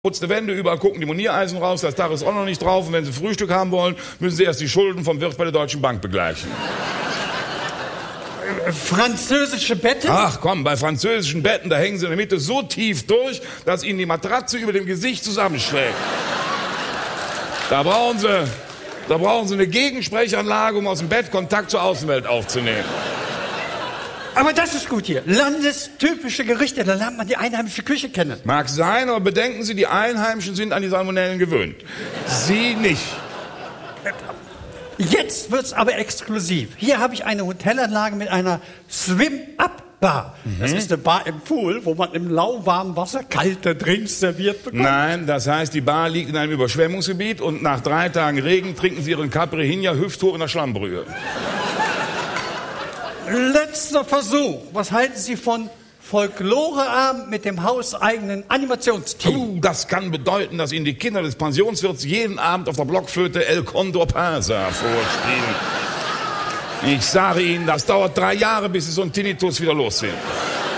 Putzte Wände, überall gucken die Moniereisen raus, das Dach ist auch noch nicht drauf und wenn Sie Frühstück haben wollen, müssen Sie erst die Schulden vom Wirt bei der Deutschen Bank begleichen. Französische Betten? Ach komm, bei französischen Betten, da hängen Sie in der Mitte so tief durch, dass Ihnen die Matratze über dem Gesicht zusammenschlägt. Da brauchen Sie eine Gegensprechanlage, um aus dem Bett Kontakt zur Außenwelt aufzunehmen. Aber das ist gut hier. Landestypische Gerichte, da lernt man die einheimische Küche kennen. Mag sein, aber bedenken Sie, die Einheimischen sind an die Salmonellen gewöhnt. Sie nicht. Jetzt wird's aber exklusiv. Hier habe ich eine Hotelanlage mit einer Swim-Up-Bar. Das ist eine Bar im Pool, wo man im lauwarmen Wasser kalte Drinks serviert bekommt. Nein, das heißt, die Bar liegt in einem Überschwemmungsgebiet und nach 3 Tagen Regen trinken Sie Ihren Capri-Hinja hüfthoch in der Schlammbrühe. Letzter Versuch. Was halten Sie von Folkloreabend mit dem hauseigenen Animationsteam? Das kann bedeuten, dass Ihnen die Kinder des Pensionswirts jeden Abend auf der Blockflöte El Condor Pasa vorspielen. Ich sage Ihnen, das dauert 3 Jahre, bis Sie so einen Tinnitus wieder los sind.